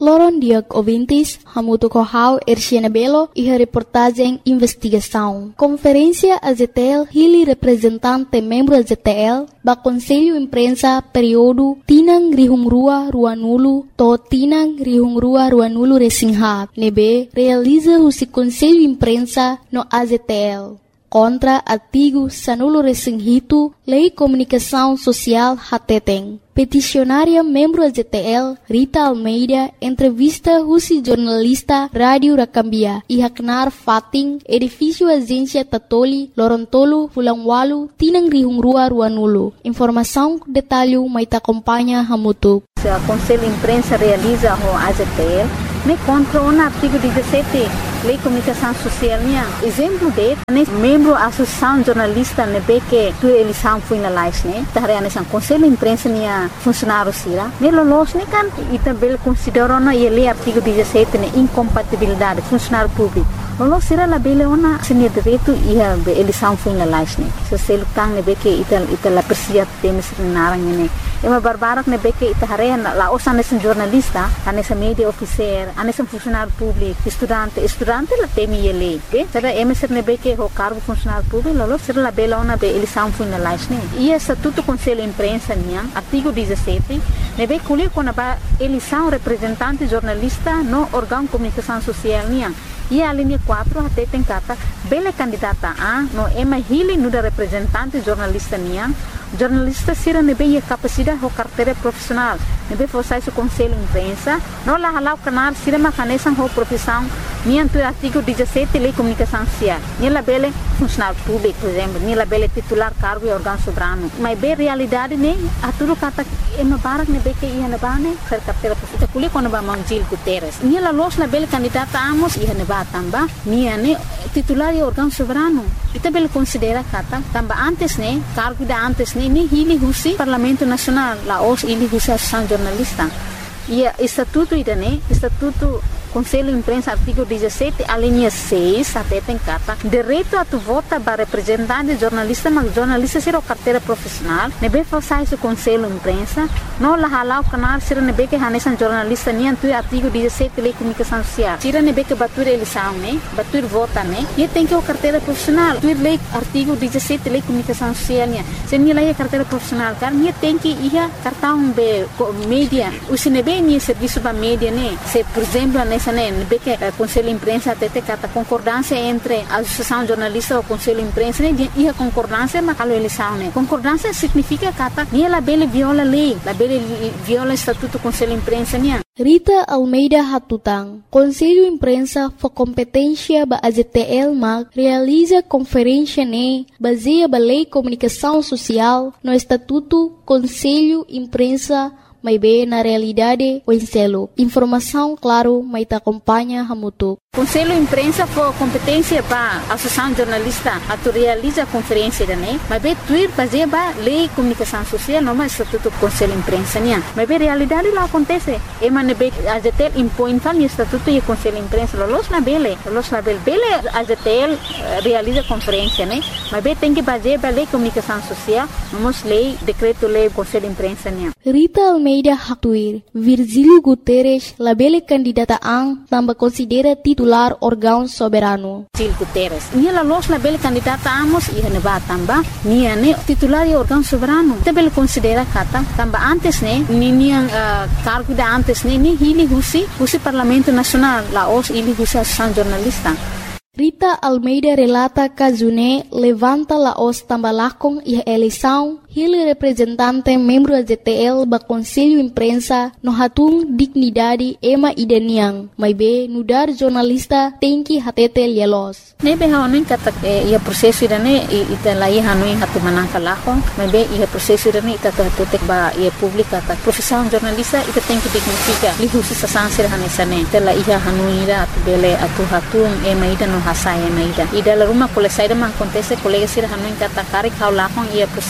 Loron Diag ouvintes, hamuto corral Erciana Belo e a reportagem Investigação. Conferência AZTL Hili representante membro AZTL ba Conselho Imprensa período Tinang Rihungrua Ruanulu to Tinang Rihungrua Ruanulu Resinghat. Nebe realiza o Conselho Imprensa no AZTL. Contra artigo Sanulo Resinghito, Lei Comunicação Social Hateteng. Peticionária membro AZTL Rita Almeida entrevista Rusi jornalista Rádio Rakambia e Haknar Fating edifício agência Tatoli Lorontolo Fulangwalu Tinang Rihungrua Ruanulu. Informação detalhe mais acompanha Hamutu. O Conselho Imprensa realiza o AZTL me contra o artigo 17 Lei Comunicação Social minha. Exemplo de membro Associação Jornalista nebe que tu eleição foi na live né. Tahrean essa Conselho Imprensa minha funcionário sira. Nelo los ne kan e também considerou na lei artigo 17 né incompatibilidade funcionário público. Lolos sira la bele ona sini direito e a eleição foi na live né. Se selo tang nebe que ita la persia temes narang né. Ema barbarak nebe que ita harean la osa nesse jornalista, nesse media officer, nesse funcionário público, estudante la temi ele. Será emeser nebe que o cargo funcionário público, lolos sira la bele ona be eleição foi na live né. E estatuto Conselho Imprensa minha, artigo 17, nebe colher quando a eleição representante jornalista no órgão de comunicação social minha. E a linha 4 até tem carta bela candidata a no ema hili no da representante jornalista minha jornalista sira nebe a capacidade ou carteira profissional nebe forçar o Conselho Imprensa no la halau canal sira macanesan ou profissão minha do artigo 17 Lei Comunicação Social nela bela funcionário público por exemplo nela bela titular cargo e órgão soberano mas bem realidade né a tudo carta ema barak nebe que ia na bane ser carteira profissional kuli quando ba Mangil Guterres nela los na bela candidata amos ia na tamba minha né titular e órgão soberano e também considera kata tamba antes né cargo da antes né ni hili husi Parlamento Nacional la os hili husi Associação Jornalista e estatuto ida né estatuto Conselho Imprensa artigo 17 a linha 6 até tem carta direito a tu vota para representante jornalista mas jornalista ser o carteira profissional nebe forçar o Conselho Imprensa não la halau canal ser nebe que hanesan jornalista nem tu artigo 17 Lei Comunicação Social ser nebe que batur eleição né batur vota né e tem que o carteira profissional tu lei artigo 17 Lei Comunicação Social né se nem lei carteira profissional car nem tem que ia cartão be mídia o se nebe nem serviço ba mídia né se por exemplo que o Conselho Imprensa até tem a concordância entre a Associação Jornalista e o Conselho Imprensa e a concordância na eleição. Concordância significa que ela viola a lei, ela viola o Estatuto do Conselho Imprensa. Rita Almeida Hatutang, Conselho Imprensa for competência ba AZTL mag realiza conferência baseia ba Lei Comunicação Social no Estatuto Conselho Imprensa mas bem na realidade o enselo. Informação, claro, mas te acompanha Hamutu. Conselho Imprensa for competência para a Associação Jornalista a tu realiza a conferência né? Mas bem tuir baseia ba Lei Comunicação Social não mais Estatuto Conselho Imprensa né? Mas bem realidade lá acontece. E mas bem a ZTL impõe tal Estatuto e Conselho Imprensa los na bele a ZTL realiza conferência né? Mas bem tem que baseia ba Lei Comunicação Social vamos lei decreto lei Conselho Imprensa né? Rita Almeida Hatuir, Virgílio Guterres, labele candidata ang tambah considera titular órgão soberano. Virgílio Guterres, nia los labele candidata amos ia neba tamba, nia ne titular e órgão soberano. Também considera kata tamba antes ne, nia cargo da antes ne, ni hili husi Parlamento Nacional, la os hili husi Associação Jornalista. Rita Almeida relata que June levanta la os tambalakong e eleição ele representante membro da ZTL ba Conselho Imprensa no hatung dignidade ema ideniang mas be nudar jornalista tem que hatete lielos nebe haonin kata ia prosesso irane ita lai hanuin hatu manangka lako mas be ia prosesso irane ita hatutek ba ia publika ta profissão jornalista ita tem que dignifica lihusi sasansir hanesane tela ia hanuira atu bele atu hatung ema ida no hasaya ema ida ida la rumah kolesai da man acontece colega sir hanuin kata karik haulakong ia prosesso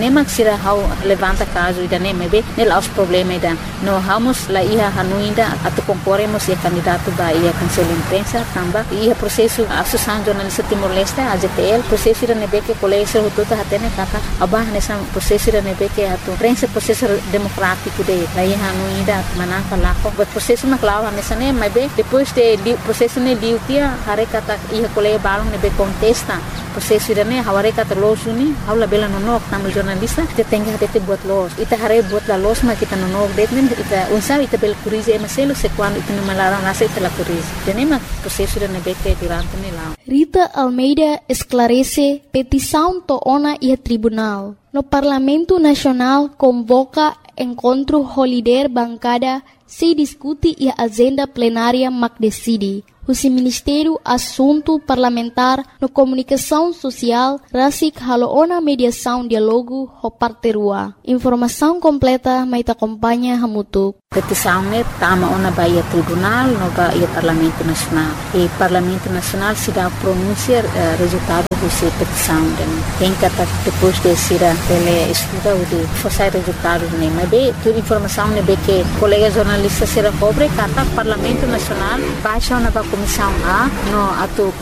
nema sira hau levanta caso ida nema be nela os problema ida no vamos la ia hanuinda atu concorremos e candidato ba ia cancela imprensa tamba ia processo associação jornalista Timor-Leste AZTL processo ida nebe que colégio rututa hatene kata abah nessa processo ida nebe que atu prensa processo democrático de la ia hanuinda manaka lako but processo na clava nessa nema be depois de processo ne liutia hare kata ia colégio balong nebe contesta processo ida ne haware kata losuni haula bela nonok tamu jornalista te tenga te buat los ita hare buat la los ma kita nonok detnem ita unsa ita bel curize maselo se quando ita no malara nasa ita la curize tenema processo ida nebe que tirante ne la Rita Almeida esclarece petição toona e tribunal. No Parlamento Nacional convoca encontro holiday bancada se discute e a agenda plenária mac decide. O Ministério Assunto Parlamentar no Comunicação Social rasik haloona mediação diálogo ho parterua. Informação completa mai acompanha hamutuk. Petição ne tama ona baia tribunal no baia Parlamento Nacional. E Parlamento Nacional se dá pronunciar resultado dessa petição. Tem que depois de ser ele estuda o de forçar resultados ne. Mas bem, toda informação ne be que colega jornalista será cobre kata Parlamento Nacional baixa ona comissão A no atu